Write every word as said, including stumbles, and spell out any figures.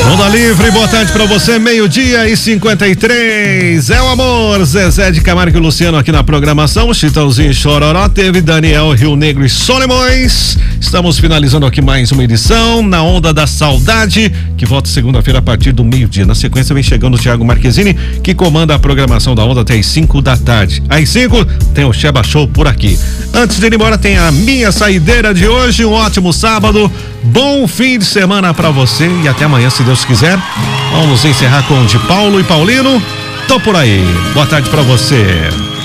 Onda Livre, boa tarde pra você, meio-dia e cinquenta e três. É o amor, Zezé de Camargo e Luciano aqui na programação. Chitãozinho e Chororó, teve Daniel, Rio Negro e Solimões. Estamos finalizando aqui mais uma edição na Onda da Saudade, que volta segunda-feira a partir do meio-dia. Na sequência vem chegando o Thiago Marquezine, que comanda a programação da Onda até as cinco da tarde. Às cinco tem o Sheba Show por aqui. Antes de ir embora tem a minha saideira de hoje. Um ótimo sábado, bom fim de semana pra você e até amanhã, se Deus quiser. Vamos encerrar com o de Paulo e Paulino. Tô por aí. Boa tarde pra você.